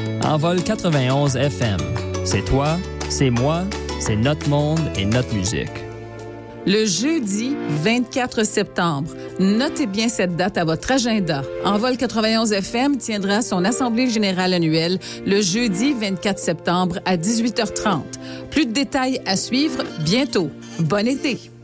Envol 91 FM. C'est toi, c'est moi, c'est notre monde et notre musique. Le jeudi 24 septembre. Notez bien cette date à votre agenda. Envol 91 FM tiendra son assemblée générale annuelle le jeudi 24 septembre à 18h30. Plus de détails à suivre bientôt. Bon été!